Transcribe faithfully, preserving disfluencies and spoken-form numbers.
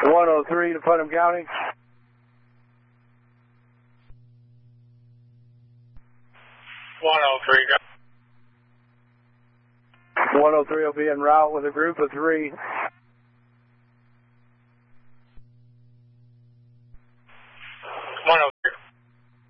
one oh three to Putnam County. one oh three, go. one oh three will be en route with a group of three.